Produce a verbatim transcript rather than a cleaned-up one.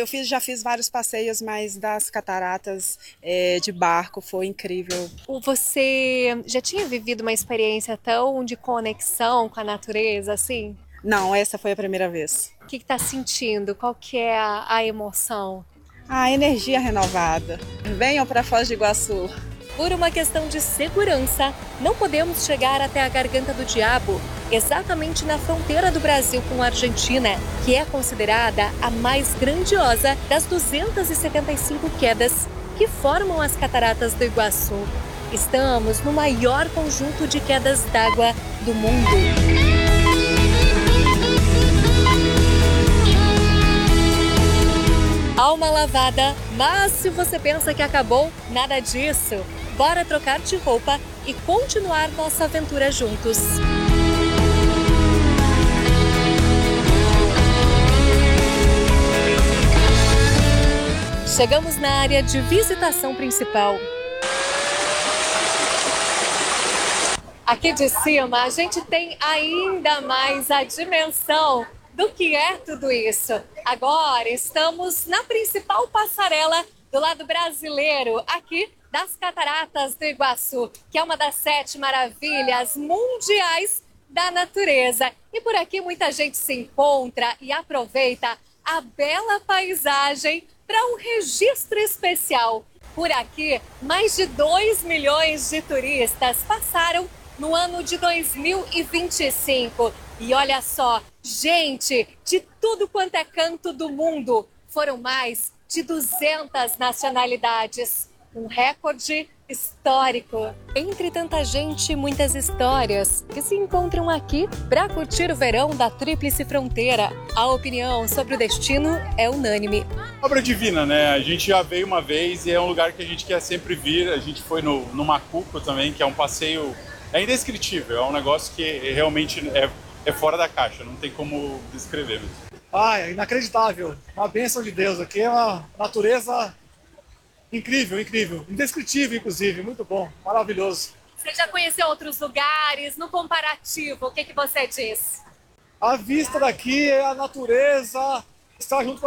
eu fiz, já fiz vários passeios, mas das cataratas é, de barco foi incrível. Você já tinha vivido uma experiência tão de conexão com a natureza, assim? Não, essa foi a primeira vez. O que está sentindo? Qual que é a, a emoção? A energia renovada. Venham para Foz do Iguaçu. Por uma questão de segurança, não podemos chegar até a Garganta do Diabo, exatamente na fronteira do Brasil com a Argentina, que é considerada a mais grandiosa das duzentas e setenta e cinco quedas que formam as Cataratas do Iguaçu. Estamos no maior conjunto de quedas d'água do mundo. Alma lavada, mas se você pensa que acabou, nada disso. Bora trocar de roupa e continuar nossa aventura juntos. Chegamos na área de visitação principal. Aqui de cima a gente tem ainda mais a dimensão do que é tudo isso. Agora estamos na principal passarela do lado brasileiro, aqui das Cataratas do Iguaçu, que é uma das sete maravilhas mundiais da natureza. E por aqui muita gente se encontra e aproveita a bela paisagem para um registro especial. Por aqui, mais de dois milhões de turistas passaram no ano de dois mil e vinte e cinco. E olha só, gente de tudo quanto é canto do mundo. Foram mais de duzentas nacionalidades. Um recorde histórico. Entre tanta gente, muitas histórias que se encontram aqui para curtir o verão da Tríplice Fronteira. A opinião sobre o destino é unânime. Obra divina, né? A gente já veio uma vez e é um lugar que a gente quer sempre vir. A gente foi no, no Macuco também, que é um passeio é indescritível. É um negócio que realmente é, é fora da caixa, não tem como descrever mesmo. Ah, é inacreditável. Uma bênção de Deus. Aqui é uma natureza incrível, incrível. Indescritível, inclusive. Muito bom, maravilhoso. Você já conheceu outros lugares? No comparativo, o que, que você diz? A vista daqui é a natureza, está junto com